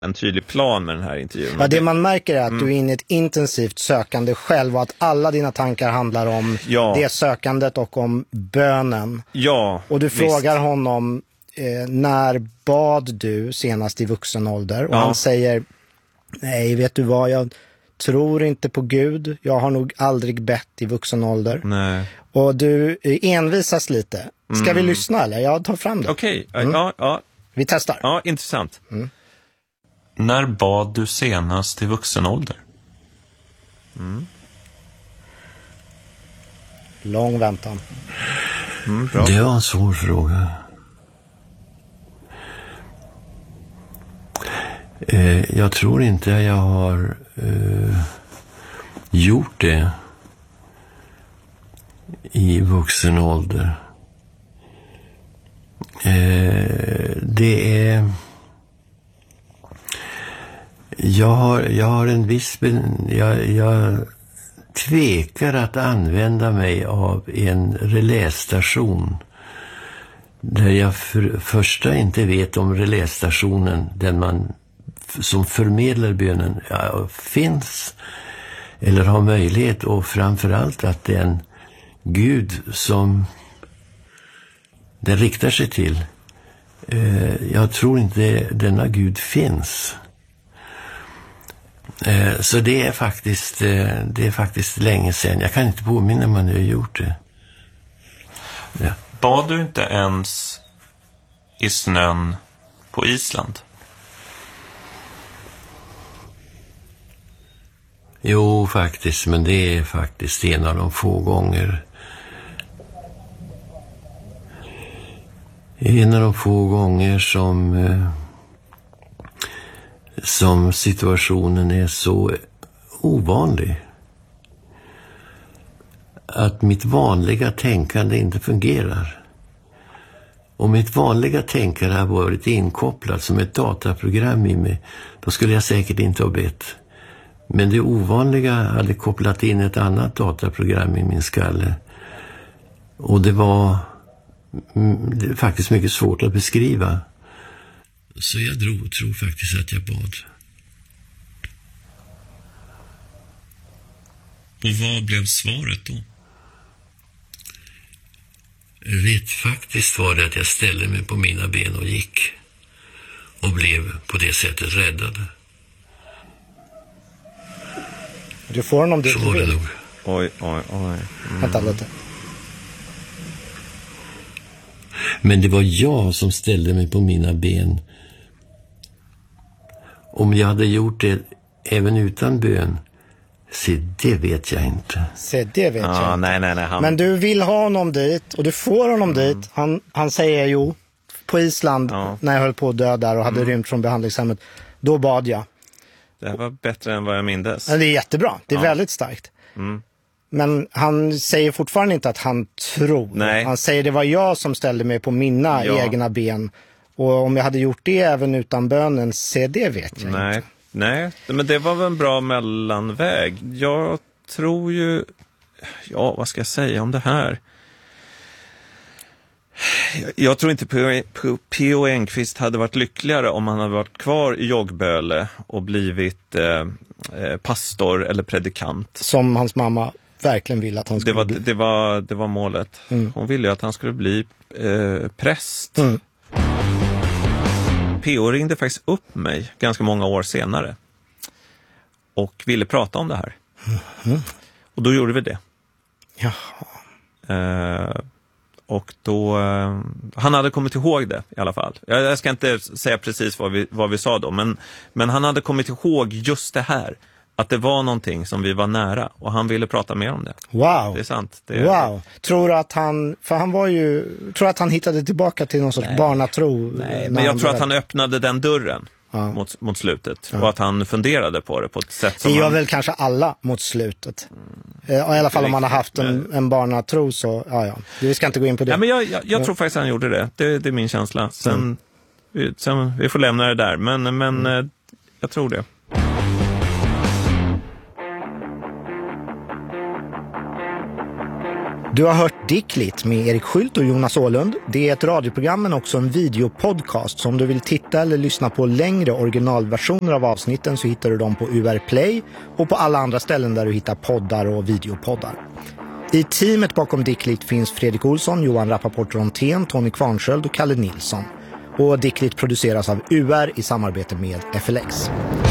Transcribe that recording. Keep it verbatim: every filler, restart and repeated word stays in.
en tydlig plan med den här intervjun. Ja, det man märker är att mm. du är inne i ett intensivt sökande själv och att alla dina tankar handlar om ja. det sökandet och om bönen. Ja, och du visst. frågar honom eh, när bad du senast i vuxen ålder? Och ja. han säger, nej vet du vad, jag tror inte på Gud. Jag har nog aldrig bett i vuxen ålder. Nej. Och du envisas lite. Ska mm. vi lyssna eller? Jag tar fram det. Okej, okay. mm. ja, ja. Vi testar. Ja, intressant. Mm. När bad du senast i vuxen ålder? Mm. Lång väntan. Mm, bra. Det var en svår fråga. Eh, jag tror inte jag har eh, gjort det i vuxen ålder. Eh, det är... Jag har, jag har en viss... Jag, jag tvekar att använda mig av en relästation där jag för första inte vet om relästationen, den man som förmedlar bönen, ja, finns eller har möjlighet, och framförallt att den Gud som den riktar sig till, eh, jag tror inte denna Gud finns. Eh, så det är faktiskt eh, det är faktiskt länge sedan. Jag kan inte påminna mig när jag gjort det. Ja. Bad du inte ens i snön på Island? Jo, faktiskt, men det är faktiskt en av de få gånger en av de få gånger som eh, som situationen är så ovanlig att mitt vanliga tänkande inte fungerar. Om mitt vanliga tänkande har varit inkopplat som ett dataprogram i mig, då skulle jag säkert inte ha bett. Men det ovanliga hade kopplat in ett annat dataprogram i min skalle. Och det var det är faktiskt mycket svårt att beskriva. Så jag drog, tror faktiskt att jag bad. Och vad blev svaret då? Jag vet faktiskt var det att jag ställde mig på mina ben och gick. Och blev på det sättet räddad. Du får honom dit. Så var det nog. Oj, oj, oj. Mm. Vänta lite. Men det var jag som ställde mig på mina ben. Om jag hade gjort det även utan bön, se, det vet jag inte. Se, det vet ah, jag inte. Nej, nej, nej, han... Men du vill ha honom dit och du får honom mm. dit. Han, han säger jo, på Island, ja. när jag höll på att dö där och hade mm. rymt från behandlingshemmet, då bad jag. Det var bättre än vad jag mindes. Det är jättebra, det är ja. väldigt starkt. Mm. Men han säger fortfarande inte att han tror. Nej. Han säger det var jag som ställde mig på mina ja. egna ben. Och om jag hade gjort det även utan bönen, se, det vet jag Nej. inte. Nej, men det var väl en bra mellanväg. Jag tror ju... Ja, vad ska jag säga om det här? Jag tror inte P O Enquist hade varit lyckligare om han hade varit kvar i Joggböle och blivit eh, pastor eller predikant. Som hans mamma verkligen ville att han skulle det var, bli. Det var, det var målet. Mm. Hon ville ju att han skulle bli eh, präst. Mm. P O ringde faktiskt upp mig ganska många år senare och ville prata om det här. Mm. Och då gjorde vi det. Jaha. Eh, och då... Eh, han hade kommit ihåg det i alla fall. Jag, jag ska inte säga precis vad vi, vad vi sa då, men, men han hade kommit ihåg just det här. Att det var någonting som vi var nära och han ville prata mer om det. Wow. Det är sant. Det är... Wow. Tror du att han, för han var ju, tror att han hittade tillbaka till någon sorts Nej. barnatro? Nej, men jag tror att han öppnade den dörren ja. mot, mot slutet. Ja. Och att han funderade på det på ett sätt som det gör han... väl kanske alla mot slutet. Mm. I alla fall om man har haft en, en barnatro så, ja ja. Vi ska inte gå in på det. Ja, men jag, jag, jag tror faktiskt att han gjorde det. Det, det är min känsla. Sen, mm. vi, sen, vi får lämna det där. Men, men mm. jag tror det. Du har hört Dickligt med Erik Skylt och Jonas Åhlund. Det är ett radioprogram men också en videopodcast. Så om du vill titta eller lyssna på längre originalversioner av avsnitten så hittar du dem på U R Play och på alla andra ställen där du hittar poddar och videopoddar. I teamet bakom Dickligt finns Fredrik Olsson, Johan Rappaport-Rontén, Tony Kvarnsköld och Kalle Nilsson. Och Dickligt produceras av U R i samarbete med F L X.